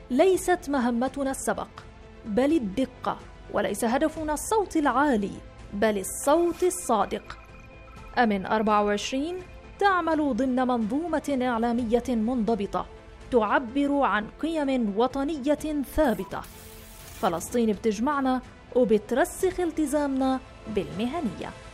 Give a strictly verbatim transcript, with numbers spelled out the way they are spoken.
ليست مهمتنا السبق بل الدقة، وليس هدفنا الصوت العالي بل الصوت الصادق. أمن أربعة وعشرين تعمل ضمن منظومة إعلامية منضبطة تعبر عن قيم وطنية ثابتة. فلسطين بتجمعنا وبترسخ التزامنا بالمهنية.